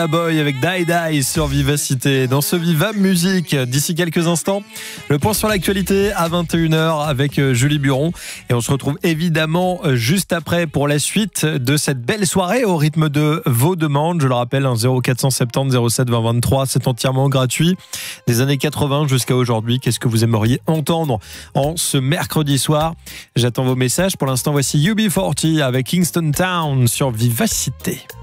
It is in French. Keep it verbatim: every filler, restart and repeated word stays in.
Boy avec Die Die sur Vivacité. Dans ce Viva Musique, d'ici quelques instants, le point sur l'actualité à vingt et une heures avec Julie Buron. Et on se retrouve évidemment juste après pour la suite de cette belle soirée au rythme de vos demandes. Je le rappelle, un zéro quatre cent soixante-dix zéro sept vingt vingt-trois, c'est entièrement gratuit. Des années quatre-vingts jusqu'à aujourd'hui, qu'est-ce que vous aimeriez entendre en ce mercredi soir? J'attends vos messages. Pour l'instant, voici U B quarante avec Kingston Town sur Vivacité.